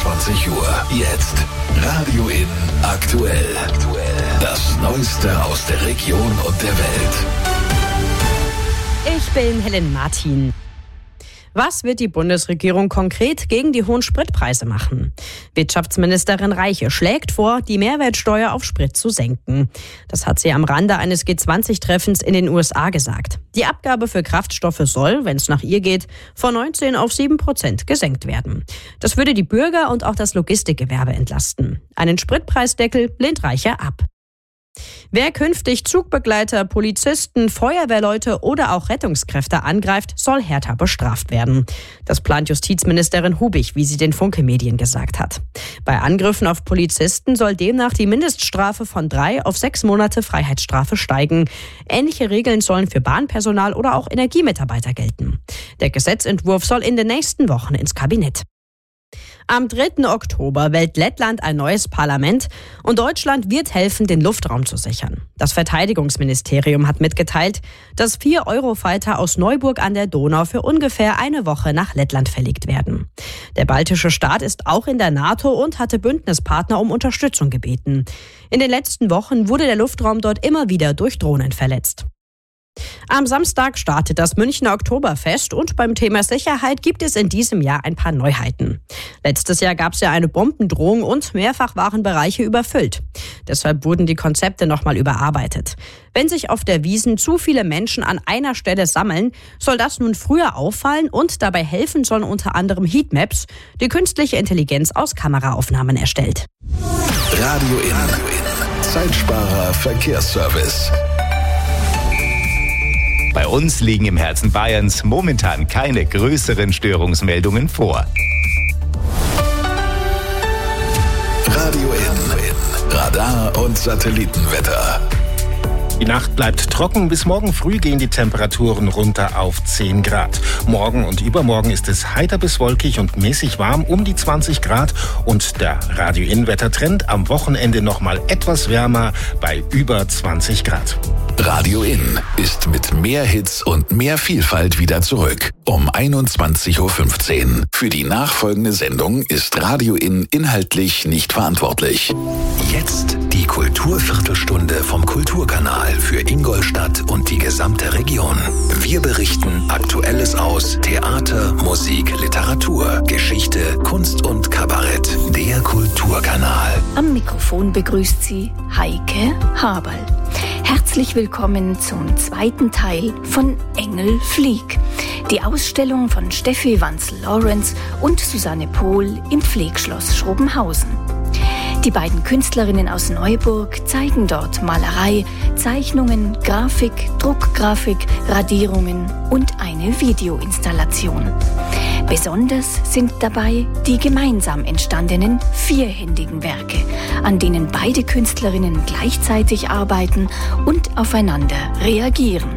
21 Uhr. Jetzt Radio In aktuell. Das Neueste aus der Region und der Welt. Ich bin Helen Martin. Was wird die Bundesregierung konkret gegen die hohen Spritpreise machen? Wirtschaftsministerin Reiche schlägt vor, die Mehrwertsteuer auf Sprit zu senken. Das hat sie am Rande eines G20-Treffens in den USA gesagt. Die Abgabe für Kraftstoffe soll, wenn es nach ihr geht, von 19 auf 7% gesenkt werden. Das würde die Bürger und auch das Logistikgewerbe entlasten. Einen Spritpreisdeckel lehnt Reiche ab. Wer künftig Zugbegleiter, Polizisten, Feuerwehrleute oder auch Rettungskräfte angreift, soll härter bestraft werden. Das plant Justizministerin Hubig, wie sie den Funke-Medien gesagt hat. Bei Angriffen auf Polizisten soll demnach die Mindeststrafe von 3 auf 6 Monate Freiheitsstrafe steigen. Ähnliche Regeln sollen für Bahnpersonal oder auch Energiemitarbeiter gelten. Der Gesetzentwurf soll in den nächsten Wochen ins Kabinett. Am 3. Oktober wählt Lettland ein neues Parlament und Deutschland wird helfen, den Luftraum zu sichern. Das Verteidigungsministerium hat mitgeteilt, dass 4 Eurofighter aus Neuburg an der Donau für ungefähr eine Woche nach Lettland verlegt werden. Der baltische Staat ist auch in der NATO und hatte Bündnispartner um Unterstützung gebeten. In den letzten Wochen wurde der Luftraum dort immer wieder durch Drohnen verletzt. Am Samstag startet das Münchner Oktoberfest und beim Thema Sicherheit gibt es in diesem Jahr ein paar Neuheiten. Letztes Jahr gab es ja eine Bombendrohung und mehrfach waren Bereiche überfüllt. Deshalb wurden die Konzepte nochmal überarbeitet. Wenn sich auf der Wiesn zu viele Menschen an einer Stelle sammeln, soll das nun früher auffallen und dabei helfen sollen unter anderem Heatmaps, die künstliche Intelligenz aus Kameraaufnahmen erstellt. Radio In. Zeitsparer Verkehrsservice. Bei uns liegen im Herzen Bayerns momentan keine größeren Störungsmeldungen vor. Radio In. Radar und Satellitenwetter. Die Nacht bleibt trocken, bis morgen früh gehen die Temperaturen runter auf 10 Grad. Morgen und übermorgen ist es heiter bis wolkig und mäßig warm, um die 20 Grad. Und der Radio-In-Wettertrend am Wochenende nochmal etwas wärmer bei über 20 Grad. Radio In ist mit mehr Hits und mehr Vielfalt wieder zurück. Um 21.15 Uhr. Für die nachfolgende Sendung ist Radio In inhaltlich nicht verantwortlich. Jetzt die Kulturviertelstunde vom Kulturkanal für Ingolstadt und die gesamte Region. Wir berichten Aktuelles aus Theater, Musik, Literatur, Geschichte, Kunst und Kabarett. Der Kulturkanal. Am Mikrofon begrüßt sie Heike Haberl. Herzlich willkommen zum zweiten Teil von Engel flieg. Die Ausstellung von Steffi Wanzel-Lorenz und Susanne Pohl im Pflegschloss Schrobenhausen. Die beiden Künstlerinnen aus Neuburg zeigen dort Malerei, Zeichnungen, Grafik, Druckgrafik, Radierungen und eine Videoinstallation. Besonders sind dabei die gemeinsam entstandenen vierhändigen Werke, an denen beide Künstlerinnen gleichzeitig arbeiten und aufeinander reagieren.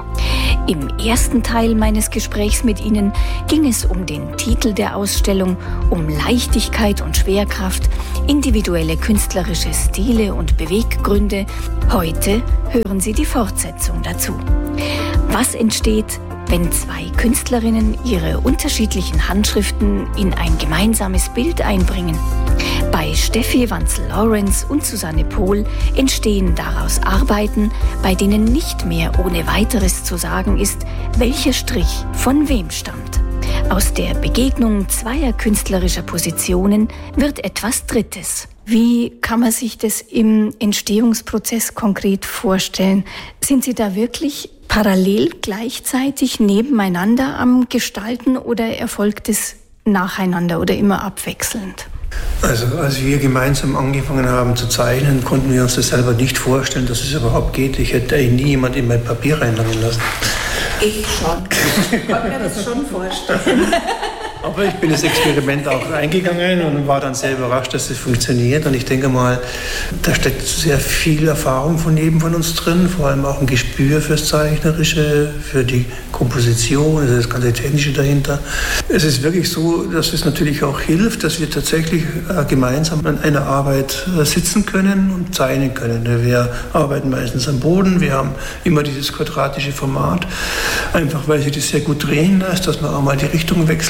Im ersten Teil meines Gesprächs mit Ihnen ging es um den Titel der Ausstellung, um Leichtigkeit und Schwerkraft, individuelle künstlerische Stile und Beweggründe. Heute hören Sie die Fortsetzung dazu. Was entsteht, wenn zwei Künstlerinnen ihre unterschiedlichen Handschriften in ein gemeinsames Bild einbringen? Bei Steffi Wanzel-Lorenz und Susanne Pohl entstehen daraus Arbeiten, bei denen nicht mehr ohne weiteres zu sagen ist, welcher Strich von wem stammt. Aus der Begegnung zweier künstlerischer Positionen wird etwas Drittes. Wie kann man sich das im Entstehungsprozess konkret vorstellen? Sind Sie da wirklich parallel gleichzeitig nebeneinander am Gestalten oder erfolgt es nacheinander oder immer abwechselnd? Also als wir gemeinsam angefangen haben zu zeichnen, konnten wir uns das selber nicht vorstellen, dass es überhaupt geht. Ich hätte nie jemand in mein Papier reinlangen lassen. Ich schon. Ich konnte mir das schon vorstellen. Aber ich bin das Experiment auch eingegangen und war dann sehr überrascht, dass es funktioniert. Und ich denke mal, da steckt sehr viel Erfahrung von jedem von uns drin, vor allem auch ein Gespür fürs Zeichnerische, für die Komposition, also das ganze Technische dahinter. Es ist wirklich so, dass es natürlich auch hilft, dass wir tatsächlich gemeinsam an einer Arbeit sitzen können und zeichnen können. Wir arbeiten meistens am Boden, wir haben immer dieses quadratische Format, einfach weil sich das sehr gut drehen lässt, dass man auch mal die Richtung wechselt.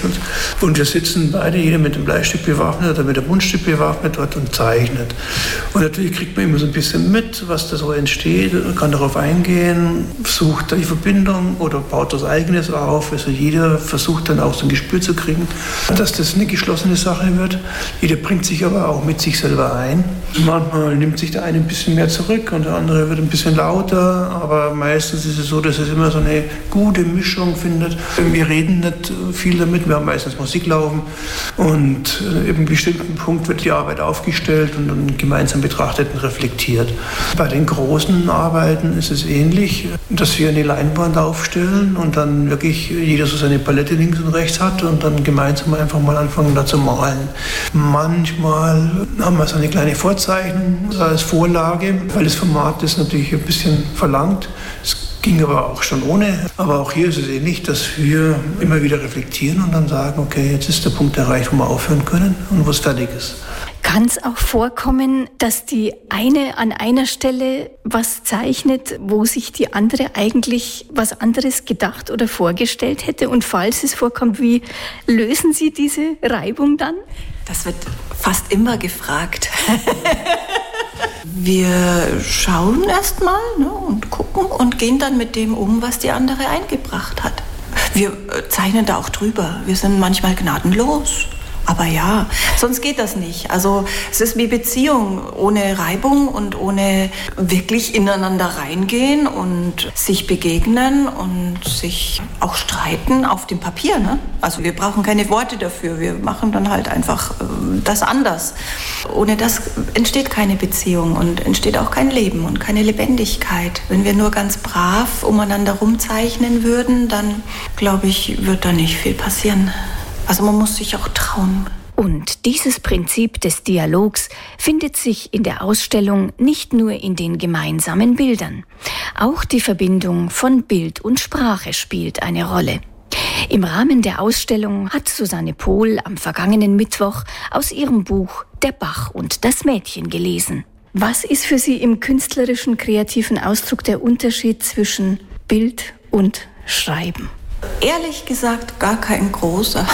Und wir sitzen beide, jeder mit dem Bleistift bewaffnet oder mit dem Buntstift bewaffnet dort und zeichnet. Und natürlich kriegt man immer so ein bisschen mit, was da so entsteht, kann darauf eingehen, sucht die Verbindung oder baut was Eigenes auf. Also jeder versucht dann auch so ein Gespür zu kriegen, dass das eine geschlossene Sache wird. Jeder bringt sich aber auch mit sich selber ein. Manchmal nimmt sich der eine ein bisschen mehr zurück und der andere wird ein bisschen lauter, aber meistens ist es so, dass es immer so eine gute Mischung findet. Wir reden nicht viel damit, wir haben meistens Musik laufen und eben einem bestimmten Punkt wird die Arbeit aufgestellt und dann gemeinsam betrachtet und reflektiert. Bei den großen Arbeiten ist es ähnlich, dass wir eine Leinwand aufstellen und dann wirklich jeder so seine Palette links und rechts hat und dann gemeinsam einfach mal anfangen, da zu malen. Manchmal haben wir so eine kleine Vorzeichnung als Vorlage, weil das Format das natürlich ein bisschen verlangt. Es ging aber auch schon ohne. Aber auch hier ist es ähnlich, dass wir immer wieder reflektieren und dann sagen, okay, jetzt ist der Punkt erreicht, wo wir aufhören können und wo es fertig ist. Kann es auch vorkommen, dass die eine an einer Stelle was zeichnet, wo sich die andere eigentlich was anderes gedacht oder vorgestellt hätte? Und falls es vorkommt, wie lösen Sie diese Reibung dann? Das wird fast immer gefragt. Wir schauen erst mal und gucken und gehen dann mit dem um, was die andere eingebracht hat. Wir zeichnen da auch drüber. Wir sind manchmal gnadenlos. Aber ja, sonst geht das nicht. Also es ist wie Beziehung, ohne Reibung und ohne wirklich ineinander reingehen und sich begegnen und sich auch streiten auf dem Papier. Ne? Also wir brauchen keine Worte dafür, wir machen dann halt einfach das anders. Ohne das entsteht keine Beziehung und entsteht auch kein Leben und keine Lebendigkeit. Wenn wir nur ganz brav umeinander rumzeichnen würden, dann glaube ich, wird da nicht viel passieren. Also man muss sich auch trauen. Und dieses Prinzip des Dialogs findet sich in der Ausstellung nicht nur in den gemeinsamen Bildern. Auch die Verbindung von Bild und Sprache spielt eine Rolle. Im Rahmen der Ausstellung hat Susanne Pohl am vergangenen Mittwoch aus ihrem Buch »Der Bach und das Mädchen« gelesen. Was ist für Sie im künstlerischen, kreativen Ausdruck der Unterschied zwischen Bild und Schreiben? Ehrlich gesagt, gar kein großer.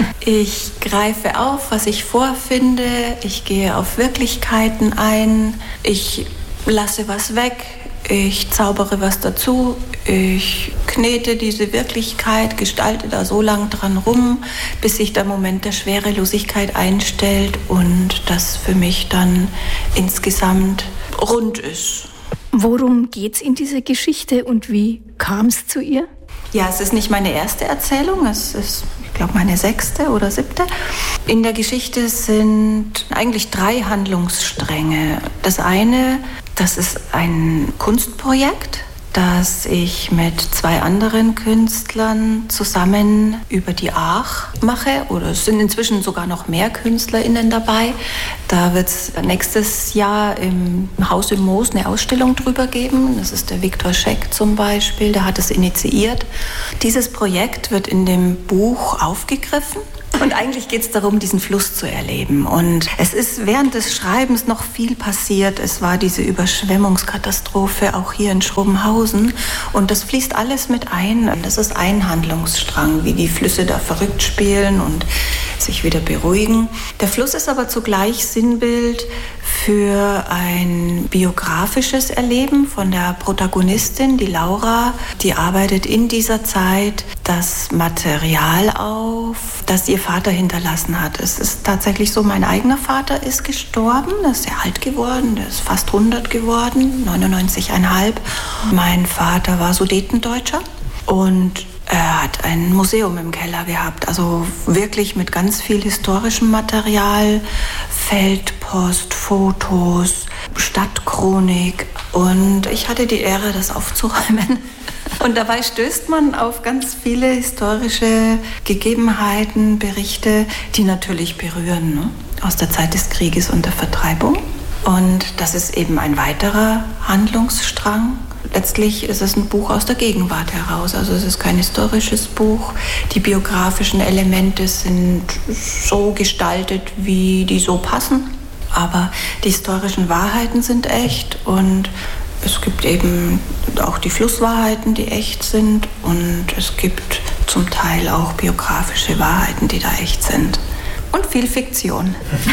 Ich greife auf, was ich vorfinde. Ich gehe auf Wirklichkeiten ein. Ich lasse was weg. Ich zaubere was dazu. Ich knete diese Wirklichkeit, gestalte da so lang dran rum, bis sich der Moment der Schwerelosigkeit einstellt und das für mich dann insgesamt rund ist. Worum geht's in dieser Geschichte und wie kam es zu ihr? Ja, es ist nicht meine erste Erzählung, es ist, ich glaube, meine 6. oder 7. In der Geschichte sind eigentlich 3 Handlungsstränge. Das eine, das ist ein Kunstprojekt, das ich mit 2 anderen Künstlern zusammen über die Aach mache. Oder es sind inzwischen sogar noch mehr KünstlerInnen dabei. Da wird es nächstes Jahr im Haus im Moos eine Ausstellung drüber geben. Das ist der Viktor Scheck zum Beispiel, der hat es initiiert. Dieses Projekt wird in dem Buch aufgegriffen. Und eigentlich geht es darum, diesen Fluss zu erleben. Und es ist während des Schreibens noch viel passiert. Es war diese Überschwemmungskatastrophe auch hier in Schrobenhausen. Und das fließt alles mit ein. Das ist ein Handlungsstrang, wie die Flüsse da verrückt spielen und sich wieder beruhigen. Der Fluss ist aber zugleich Sinnbild für ein biografisches Erleben von der Protagonistin, die Laura. Die arbeitet in dieser Zeit das Material auf, das ihr Vater hinterlassen hat. Es ist tatsächlich so, mein eigener Vater ist gestorben, er ist sehr alt geworden, der ist fast 100 geworden, 99,5. Mein Vater war Sudetendeutscher und er hat ein Museum im Keller gehabt, also wirklich mit ganz viel historischem Material, Feldpost, Fotos, Stadtchronik und ich hatte die Ehre, das aufzuräumen. Und dabei stößt man auf ganz viele historische Gegebenheiten, Berichte, die natürlich berühren, ne? Aus der Zeit des Krieges und der Vertreibung. Und das ist eben ein weiterer Handlungsstrang. Letztlich ist es ein Buch aus der Gegenwart heraus. Also es ist kein historisches Buch. Die biografischen Elemente sind so gestaltet, wie die so passen. Aber die historischen Wahrheiten sind echt und es gibt eben auch die Flusswahrheiten, die echt sind und es gibt zum Teil auch biografische Wahrheiten, die da echt sind. Und viel Fiktion.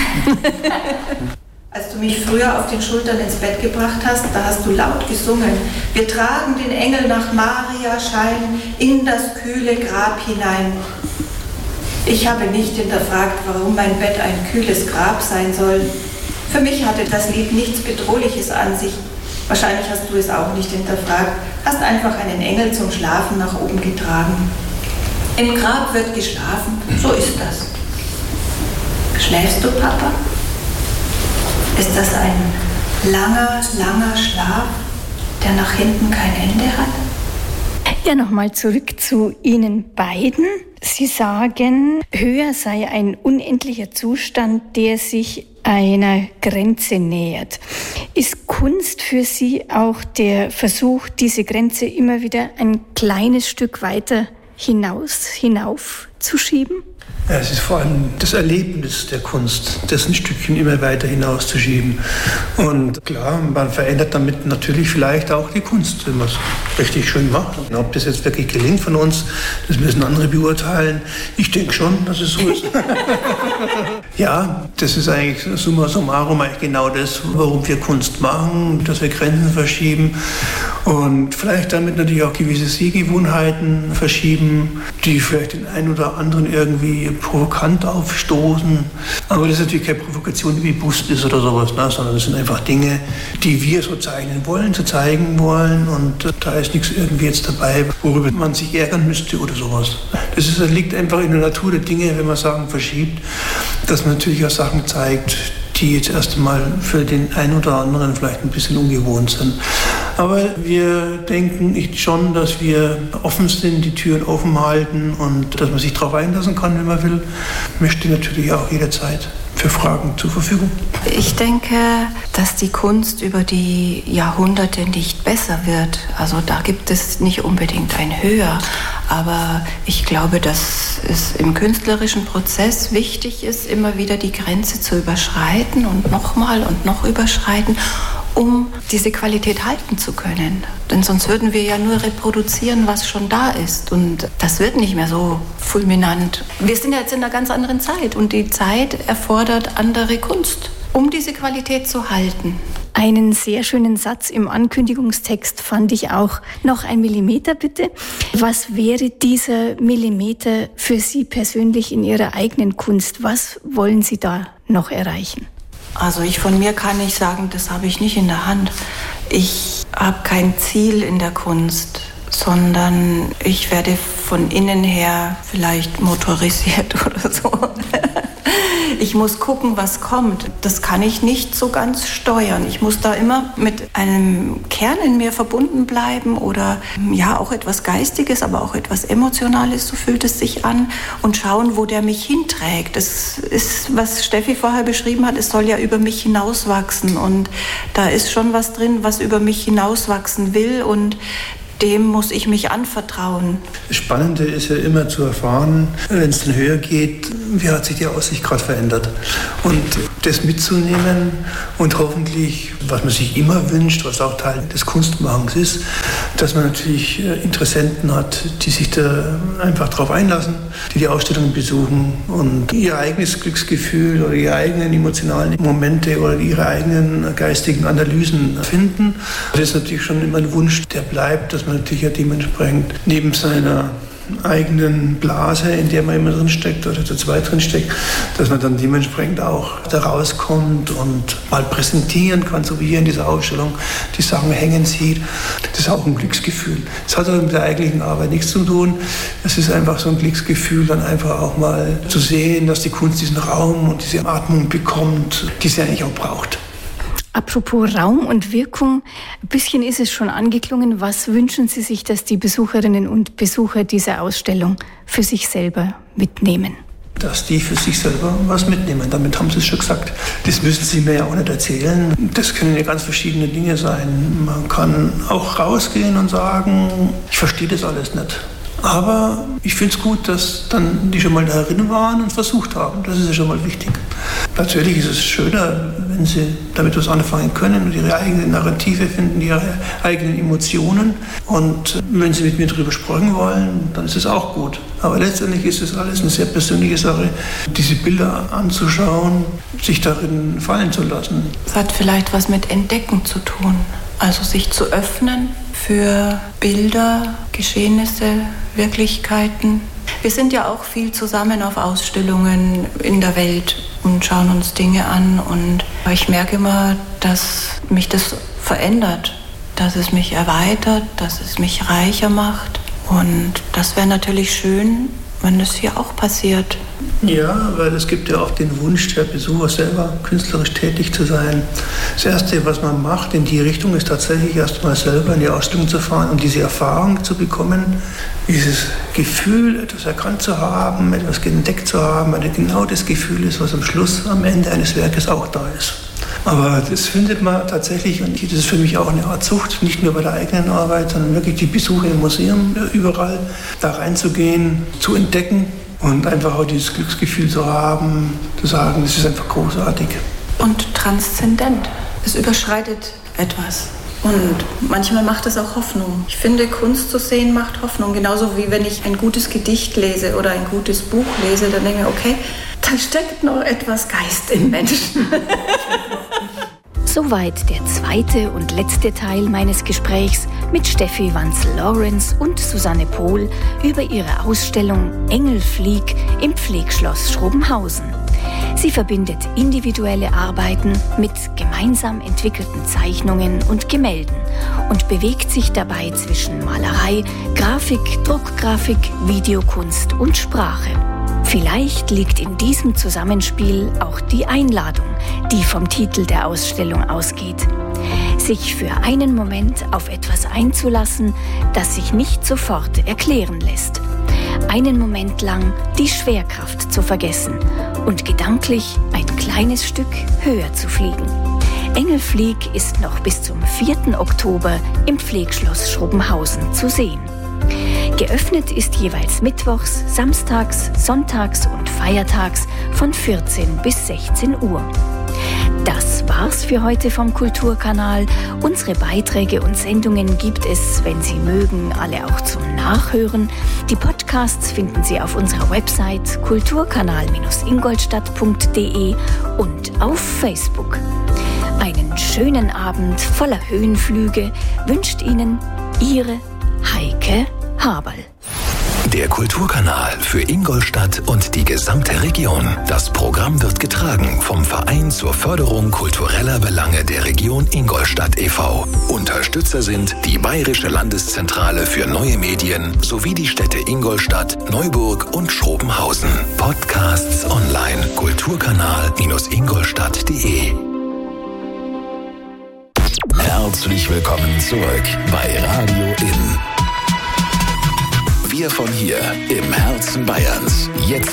Als du mich früher auf den Schultern ins Bett gebracht hast, da hast du laut gesungen. Wir tragen den Engel nach Mariaschein in das kühle Grab hinein. Ich habe nicht hinterfragt, warum mein Bett ein kühles Grab sein soll. Für mich hatte das Lied nichts Bedrohliches an sich. Wahrscheinlich hast du es auch nicht hinterfragt, hast einfach einen Engel zum Schlafen nach oben getragen. Im Grab wird geschlafen, so ist das. Schläfst du, Papa? Ist das ein langer, langer Schlaf, der nach hinten kein Ende hat? Ja, nochmal zurück zu Ihnen beiden. Sie sagen, höher sei ein unendlicher Zustand, der sich einer Grenze nähert. Ist Kunst für Sie auch der Versuch, diese Grenze immer wieder ein kleines Stück weiter hinauf zu schieben? Ja, es ist vor allem das Erlebnis der Kunst, das ein Stückchen immer weiter hinauszuschieben. Und klar, man verändert damit natürlich vielleicht auch die Kunst, wenn man es richtig schön macht. Und ob das jetzt wirklich gelingt von uns, das müssen andere beurteilen. Ich denke schon, dass es so ist. Ja, das ist eigentlich summa summarum eigentlich genau das, warum wir Kunst machen, dass wir Grenzen verschieben und vielleicht damit natürlich auch gewisse Sehgewohnheiten verschieben, die vielleicht den einen oder anderen irgendwie provokant aufstoßen. Aber das ist natürlich keine Provokation, die bewusst ist oder sowas, ne? Sondern das sind einfach Dinge, die wir so zeichnen wollen, so zeigen wollen. Und da ist nichts irgendwie jetzt dabei, worüber man sich ärgern müsste oder sowas. Das liegt einfach in der Natur der Dinge, wenn man Sachen verschiebt, dass man natürlich auch Sachen zeigt, die jetzt erst einmal für den einen oder anderen vielleicht ein bisschen ungewohnt sind. Aber wir denken schon, dass wir offen sind, die Türen offen halten und dass man sich darauf einlassen kann, wenn man will. Möchte natürlich auch jederzeit für Fragen zur Verfügung. Ich denke, dass die Kunst über die Jahrhunderte nicht besser wird. Also da gibt es nicht unbedingt ein Höher. Aber ich glaube, dass es im künstlerischen Prozess wichtig ist, immer wieder die Grenze zu überschreiten und nochmal und noch überschreiten, um diese Qualität halten zu können. Denn sonst würden wir ja nur reproduzieren, was schon da ist. Und das wird nicht mehr so fulminant. Wir sind ja jetzt in einer ganz anderen Zeit und die Zeit erfordert andere Kunst, um diese Qualität zu halten. Einen sehr schönen Satz im Ankündigungstext fand ich auch. Noch ein Millimeter bitte. Was wäre dieser Millimeter für Sie persönlich in Ihrer eigenen Kunst? Was wollen Sie da noch erreichen? Also von mir kann ich sagen, das habe ich nicht in der Hand. Ich habe kein Ziel in der Kunst, sondern ich werde von innen her vielleicht motorisiert oder so. Ich muss gucken, was kommt. Das kann ich nicht so ganz steuern. Ich muss da immer mit einem Kern in mir verbunden bleiben oder ja auch etwas Geistiges, aber auch etwas Emotionales, so fühlt es sich an, und schauen, wo der mich hinträgt. Das ist, was Steffi vorher beschrieben hat, es soll ja über mich hinauswachsen und da ist schon was drin, was über mich hinauswachsen will und dem muss ich mich anvertrauen. Das Spannende ist ja immer zu erfahren, wenn es dann höher geht, wie hat sich die Aussicht gerade verändert. Und das mitzunehmen und hoffentlich, was man sich immer wünscht, was auch Teil des Kunstmachens ist, dass man natürlich Interessenten hat, die sich da einfach drauf einlassen, die die Ausstellungen besuchen und ihr eigenes Glücksgefühl oder ihre eigenen emotionalen Momente oder ihre eigenen geistigen Analysen finden. Das ist natürlich schon immer ein Wunsch, der bleibt, dass man natürlich ja dementsprechend neben seiner eigenen Blase, in der man immer drin steckt oder zu zweit drin steckt, dass man dann dementsprechend auch da rauskommt und mal präsentieren kann, so wie hier in dieser Ausstellung, die Sachen hängen sieht. Das ist auch ein Glücksgefühl. Das hat aber mit der eigentlichen Arbeit nichts zu tun. Es ist einfach so ein Glücksgefühl, dann einfach auch mal zu sehen, dass die Kunst diesen Raum und diese Atmung bekommt, die sie eigentlich auch braucht. Apropos Raum und Wirkung, ein bisschen ist es schon angeklungen. Was wünschen Sie sich, dass die Besucherinnen und Besucher dieser Ausstellung für sich selber mitnehmen? Dass die für sich selber was mitnehmen, damit haben sie es schon gesagt. Das müssen sie mir ja auch nicht erzählen. Das können ja ganz verschiedene Dinge sein. Man kann auch rausgehen und sagen, ich verstehe das alles nicht. Aber ich finde es gut, dass dann die schon mal darin waren und versucht haben. Das ist ja schon mal wichtig. Natürlich ist es schöner, wenn sie damit was anfangen können und ihre eigenen Narrative finden, ihre eigenen Emotionen. Und wenn sie mit mir darüber sprechen wollen, dann ist es auch gut. Aber letztendlich ist es alles eine sehr persönliche Sache, diese Bilder anzuschauen, sich darin fallen zu lassen. Es hat vielleicht was mit Entdecken zu tun. Also sich zu öffnen für Bilder, Geschehnisse, Wirklichkeiten. Wir sind ja auch viel zusammen auf Ausstellungen in der Welt und schauen uns Dinge an. Und ich merke immer, dass mich das verändert, dass es mich erweitert, dass es mich reicher macht. Und das wäre natürlich schön, wenn das hier auch passiert. Ja, weil es gibt ja auch den Wunsch der Besucher selber, künstlerisch tätig zu sein. Das Erste, was man macht in die Richtung, ist tatsächlich erstmal selber in die Ausstellung zu fahren und diese Erfahrung zu bekommen, dieses Gefühl, etwas erkannt zu haben, etwas entdeckt zu haben, weil genau das Gefühl ist, was am Schluss, am Ende eines Werkes auch da ist. Aber das findet man tatsächlich, und das ist für mich auch eine Art Sucht, nicht nur bei der eigenen Arbeit, sondern wirklich die Besuche im Museum, überall da reinzugehen, zu entdecken und einfach auch dieses Glücksgefühl zu haben, zu sagen, das ist einfach großartig. Und transzendent. Es überschreitet etwas. Und manchmal macht es auch Hoffnung. Ich finde, Kunst zu sehen macht Hoffnung. Genauso wie wenn ich ein gutes Gedicht lese oder ein gutes Buch lese, dann denke ich, okay, da steckt noch etwas Geist in Menschen. Soweit der zweite und letzte Teil meines Gesprächs mit Steffi Wanzel-Lorenz und Susanne Pohl über ihre Ausstellung Engel Flieg im Pflegschloss Schrobenhausen. Sie verbindet individuelle Arbeiten mit gemeinsam entwickelten Zeichnungen und Gemälden und bewegt sich dabei zwischen Malerei, Grafik, Druckgrafik, Videokunst und Sprache. Vielleicht liegt in diesem Zusammenspiel auch die Einladung, die vom Titel der Ausstellung ausgeht. Sich für einen Moment auf etwas einzulassen, das sich nicht sofort erklären lässt. Einen Moment lang die Schwerkraft zu vergessen und gedanklich ein kleines Stück höher zu fliegen. Engel Flieg ist noch bis zum 4. Oktober im Pflegschloss Schrobenhausen zu sehen. Geöffnet ist jeweils mittwochs, samstags, sonntags und feiertags von 14 bis 16 Uhr. Das war's für heute vom Kulturkanal. Unsere Beiträge und Sendungen gibt es, wenn Sie mögen, alle auch zum Nachhören. Die Podcasts finden Sie auf unserer Website kulturkanal-ingolstadt.de und auf Facebook. Einen schönen Abend voller Höhenflüge wünscht Ihnen Ihre Heike Haberl. Der Kulturkanal für Ingolstadt und die gesamte Region. Das Programm wird getragen vom Verein zur Förderung kultureller Belange der Region Ingolstadt e.V. Unterstützer sind die Bayerische Landeszentrale für neue Medien sowie die Städte Ingolstadt, Neuburg und Schrobenhausen. Podcasts online kulturkanal-ingolstadt.de. Herzlich willkommen zurück bei Radio In. Wir von hier im Herzen Bayerns. Jetzt